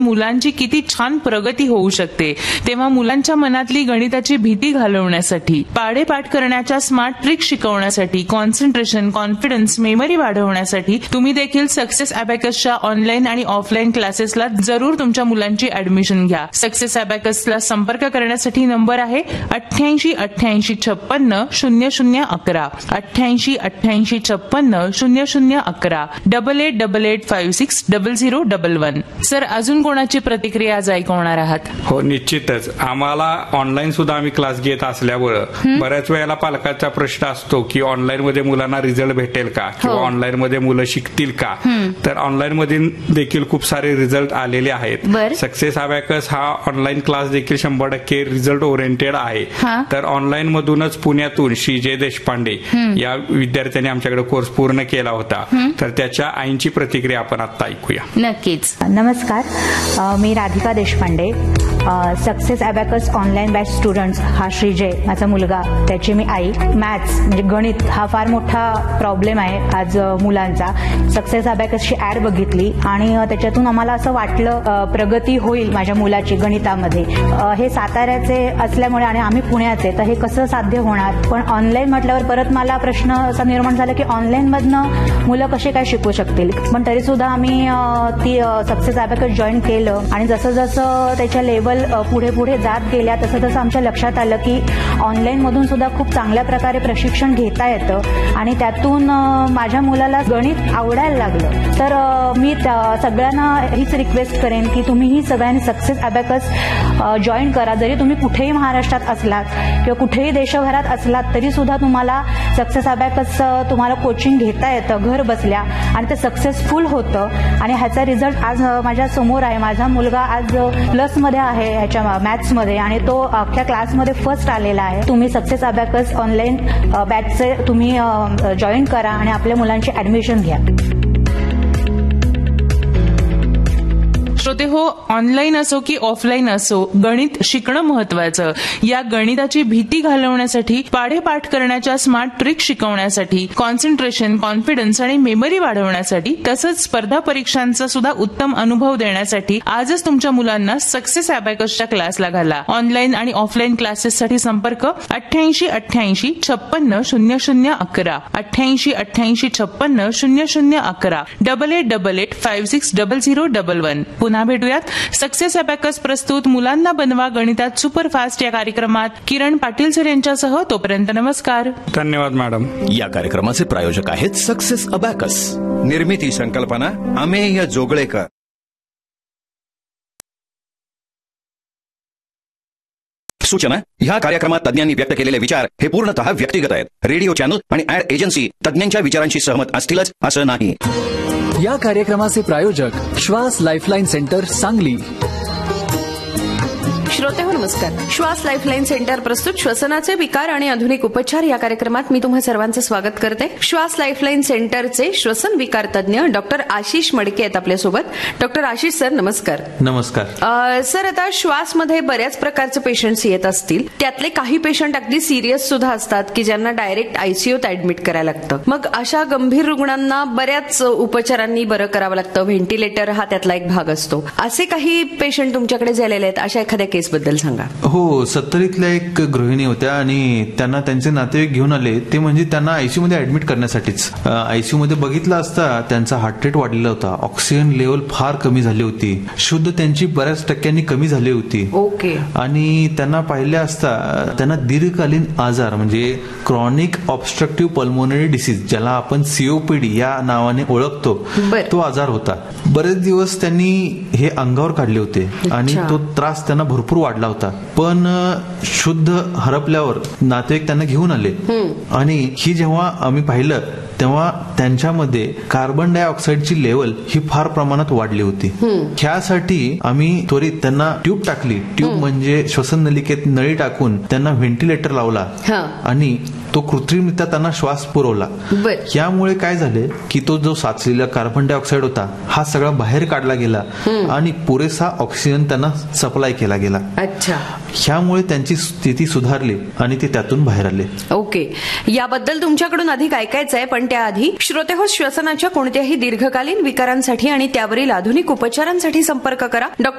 मुलांची किती छान प्रगती होऊ शकते, तेव्हा मुलांच्या मनातली गणिताची भीती घालवण्यासाठी, पाढेपाठ करण्याच्या स्मार्ट ट्रिक शिकवण्यासाठी, कॉन्सन्ट्रेशन, कॉन्फिडन्स, मेमरी वाढवण्यासाठी तुम्ही देखील सक्सेस अबॅकसच्या ऑनलाईन आणि ऑफलाईन क्लासेसला जरूर तुमच्या मुलांची ऍडमिशन घ्या. सक्सेस अबॅकसला संपर्क करण्यासाठी नंबर आहे 88 88 56 00 11, 88 88 56 00 11, 8888560011. सर, अजून कोणाची प्रतिक्रिया आज ऐकवणार आहात? हो, निश्चितच. आम्हाला ऑनलाईन सुद्धा आम्ही क्लास घेत असल्यामुळे बऱ्याच वेळेला पालकांचा प्रश्न असतो की ऑनलाईन मध्ये मुलांना रिझल्ट भेटेल का किंवा ऑनलाईन मध्ये मुलं शिकतील का. तर ऑनलाईन मध्ये देखील खूप सारे रिझल्ट आलेले आहेत. सक्सेस अबॅकस हा ऑनलाईन क्लास देखील 100% रिझल्ट ओरिएंटेड आहे. तर ऑनलाईन मधूनच पुण्यातून श्री जय देशपांडे या विद्यार्थ्यांनी आमच्याकडे कोर्स पूर्ण केला होता. तर त्याच्या आईंची प्रतिक्रिया आपण आता ऐकूया. नक्कीच. नमस्कार, मी Radhika Deshpande. Success abacus online batch students हा श्रीजय माझा मुलगा, त्याची मी आई. मॅथ्स म्हणजे गणित हा फार मोठा प्रॉब्लेम आहे आज मुलांचा. सक्सेस अबॅकसची ऍड बघितली आणि त्याच्यातून आम्हाला असं वाटलं प्रगती होईल माझ्या मुलाची गणितामध्ये. हे साताऱ्याचे असल्यामुळे आणि आम्ही पुण्याचे, तर हे कसं साध्य होणार. पण ऑनलाईन म्हटल्यावर परत मला प्रश्न असा निर्माण झाला की ऑनलाईन मधनं मुलं कसे काय शिकू शकतील. पण तरी सुद्धा आम्ही ती सक्सेस अबॅकस जॉईन केलं आणि जसं जसं त्याच्या लेवल पुढे पुढे जात गेल्या तसं तसं आमच्या लक्षात आलं की ऑनलाईन मधून सुद्धा खूप चांगल्या प्रकारे प्रशिक्षण घेता येतं आणि त्यातून माझ्या मुलाला गणित आवडायला लागलं. तर मी सगळ्यांना हीच रिक्वेस्ट करेन की तुम्हीही सगळ्यांनी सक्सेस अबॅकस जॉईन करा. जरी तुम्ही कुठेही महाराष्ट्रात असलात किंवा कुठेही देशभरात असलात तरी सुद्धा तुम्हाला सक्सेस अबॅकस तुम्हाला कोचिंग घेता येतं घर बसल्या आणि ते सक्सेसफुल होतं. आणि ह्याचा रिझल्ट आज माझ्या समोर आहे. माझा मुलगा आज प्लसमध्ये आहे ह्याच्या मॅथ्समध्ये आणि तो अख्ख्या क्लासमध्ये फर्स्ट आलेला आहे. तुम्ही सक्सेस अबॅकस ऑनलाईन बॅचचे तुम्ही जॉईन करा आणि आपल्या मुलांची ऍडमिशन घ्या. श्रोते हो, ऑनलाईन असो की ऑफलाईन असो, गणित शिकणं महत्वाचं. या गणिताची भीती घालवण्यासाठी, पाढेपाठ करण्याच्या स्मार्ट ट्रिक शिकवण्यासाठी, कॉन्सन्ट्रेशन, कॉन्फिडन्स आणि मेमरी वाढवण्यासाठी, तसंच स्पर्धा परीक्षांचा सुद्धा उत्तम अनुभव देण्यासाठी आजच तुमच्या मुलांना सक्सेस अबॅकसच्या क्लासला घाला. ऑनलाईन आणि ऑफलाईन क्लासेससाठी संपर्क 88 88 56 00 11, 88 88 56 00 11, 8888560011. पुन्हा भेटूयात. सक्सेस अबॅकस प्रस्तुत मुलांना बनवा गणितात सुपरफास्ट या कार्यक्रमात किरण पाटील सर यांच्यासह. तोपर्यंत नमस्कार. धन्यवाद मॅडम. या कार्यक्रमाचे प्रायोजक आहेत सक्सेस अबॅकस. निर्मिती संकल्पना अमेय जोगळेकर. सूचना: ह्या कार्यक्रमात तज्ञांनी व्यक्त केलेले विचार हे पूर्णतः व्यक्तिगत आहेत. रेडिओ चॅनल आणि ऍड एजन्सी तज्ञांच्या विचारांशी सहमत असतीलच असं नाही. या कार्यक्रमाचे प्रायोजक श्वास लाईफलाईन सेंटर, सांगली. श्रोते हो, नमस्कार. श्वास लाईफलाईन सेंटर प्रस्तुत श्वसनाचे विकार आणि आधुनिक उपचार या कार्यक्रमात मी तुम्हा सर्वांचं स्वागत करते. श्वास लाईफलाईन सेंटरचे श्वसन विकार तज्ञ डॉक्टर आशिष मडके आहेत आपल्यासोबत. डॉक्टर आशिष सर, नमस्कार. नमस्कार सर. आता श्वासमध्ये बऱ्याच प्रकारचे पेशंट्स येत असतील. त्यातले काही पेशंट अगदी सिरियस सुद्धा असतात की ज्यांना डायरेक्ट आयसीयूत ऍडमिट करायला लागतं. मग अशा गंभीर रुग्णांना बऱ्याच उपचारांनी बरं करावं लागतं. व्हेंटिलेटर हा त्यातला एक भाग असतो. असे काही पेशंट तुमच्याकडे झालेले आहेत? अशा एखाद्या केस बद्दल सांगा. हो, 70 इथल्या एक गृहिणी होत्या आणि त्यांना त्यांचे नातेवाईक घेऊन आले. ते म्हणजे त्यांना आयसीयू मध्ये ऍडमिट करण्यासाठीच. आयसीयू मध्ये बघितलं असता त्यांचा हार्ट रेट वाढलेला होता, ऑक्सिजन लेवल फार कमी झाली होती, शुद्ध त्यांची बऱ्याच टक्क्यांनी कमी झाली होती. ओके. आणि त्यांना पाहिलं असता त्यांना दीर्घकालीन आजार म्हणजे क्रॉनिक ऑब्स्ट्रक्टिव्ह पल्मोनरी डिसीज, ज्याला आपण सीओपीडी या नावाने ओळखतो, तो आजार होता. बरेच दिवस त्यांनी हे अंगावर काढले होते आणि तो त्रास त्यांना भरपूर वाढला होता. पण शुद्ध हरपल्यावर नातेवाईक त्यांना घेऊन आले आणि ही जेव्हा आम्ही पाहिलं तेव्हा त्यांच्यामध्ये कार्बन डायऑक्साईडची लेवल ही फार प्रमाणात वाढली होती. ह्यासाठी आम्ही त्वरित त्यांना ट्यूब टाकली. ट्यूब म्हणजे श्वसन नलिकेत नळी टाकून त्यांना व्हेंटिलेटर लावला आणि तो कृत्रिमरित्या त्यांना श्वास पुरवला. यामुळे काय झाले की तो जो साचलेला कार्बन डायऑक्साईड होता हा सगळा बाहेर काढला गेला आणि पुरेसा ऑक्सिजन त्यांना सप्लाय केला गेला. अच्छा. ह्यामुळे त्यांची स्थिती सुधारली आणि ते त्यातून बाहेर आले. ओके. याबद्दल तुमच्याकडून अधिक ऐकायचं आहे, पण त्याआधी श्रोते हो, श्वसनाच्या कोणत्याही दीर्घकालीन विकारांसाठी आणि त्यावरील आधुनिक उपचारांसाठी संपर्क करा. डॉक्टर